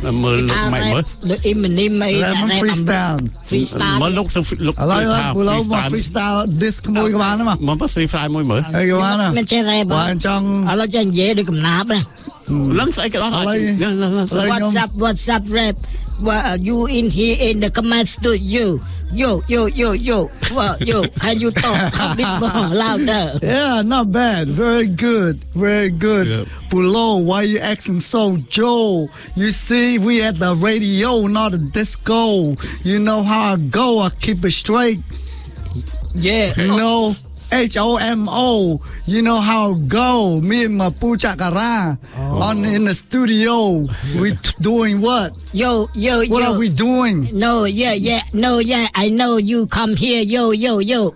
มือลูกไม่มืออิมนิมไม่ฟรีสไตล์มือลูกอะไรล่ะบุเรามาฟรีสไตล์ดิสขโมยกันมานะมั้งมันเป็นฟรีสไตล์มวยมือไอ้กันมานะมันใช่ไรบ้างเราจะเย่ด้วยกับน้ำเลยเรื่องใส่กันอะไร What's up rap you in here in the command studio yo can you talk a bit more louder yeah not bad very good Bulo why you acting so Joe you see we at the radio not a disco you know how I go I keep it straight yeah no HOMO you know how it go me and my Puchakara on in the studio we doing what yo what are we doing no yeah I know you come here yo yeah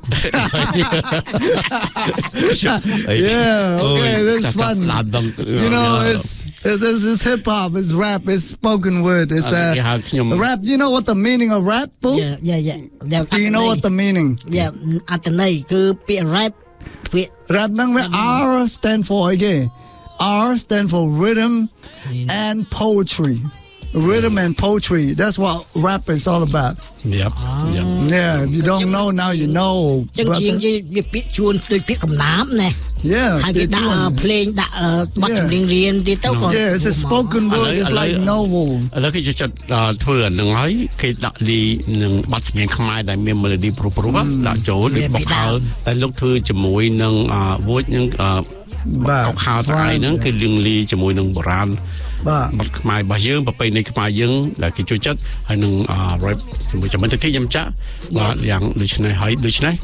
okay this fun you know this is hip hop it's rap it's spoken word it's rap you know what the meaning of rap yeah do you know what the meaning อัตนัยคือเปียrap นั่งR stand for again R stand for rhythm and poetry that's what rap is all about yep yeah if you don't know now you know จังจริงจะปิดชวนโดยปิดกับน้ำเนี่ยให้ไปด่าเพลงด่าบัตรเรียนที่เต้าก่อน yeah it's a spoken word it's like novel แล้วคือจะเพื่อนหนึ่งให้คือด่าลีหนึ่งบัตรเมียนขมายได้เมียนเมโลดี้ปรุบด่าโจหรือบอกเขาแต่ลูกเธอจะมวยหนึ่งวุ้ยหนึ่งข่าวไทยนั่นคือลิงลีจะมวยหนึ่งโบราณบัตรขมายบายืงไปในขมายยืงแล้วคือจุดจัดให้หนึ่งรายจะมันจะที่ยำจ้าอย่างดูชนัยให้ดูชนัย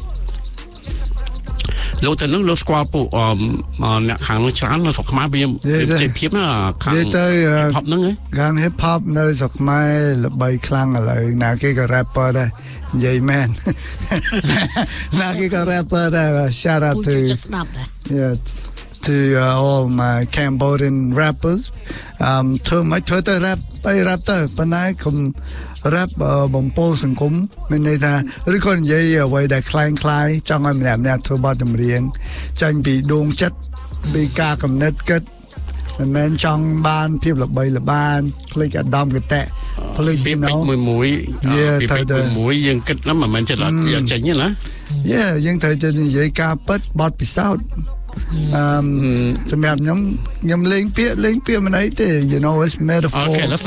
ลูกแต่นึกลูกสควอปูเนี่ยขังช้างเราสกมาไปยังเจ็บพิษนะขังพับนั่งไงการฮิปฮอปในสกมาใบคลั่งอะไรนาเกก็แรปเปอร์ได้ยัยแมนนาเกก็แรปเปอร์ได้ shout out to yeah to all my Cambodian rappers เธอไม่เธอแต่แรปไปแรปแต่ปนัยคำแรปบ่มโปสังคมไม่ในทางหรือคนยัยไว้ได้คล้ายจังหวะแบบนี้เธอบ้าจำเรียงจังปีดวงจัดปีกากำเนิดกัดแม่นจังบ้านเพียบระบายระบานเพลงกระดำกระแตะเพลงพี่น้องมวยปีเป็ดมวยยังกัดแล้วมันจะอย่างใจเนี่ยนะยังเธอจะยัยกาเปิดบอดปีเศร้าสำหรับnhóm lên phía mình ấy thì you know it's metaphor